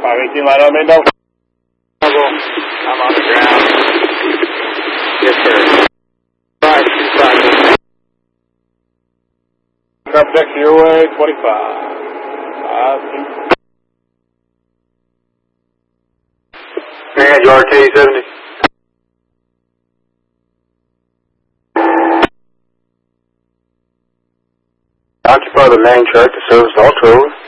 518 line on main belt. I'm on the ground. Yes, sir. 525. Drop deck to your way, 25. 5, 2. Man, your RT-70. Occupy the main track to service Ultra.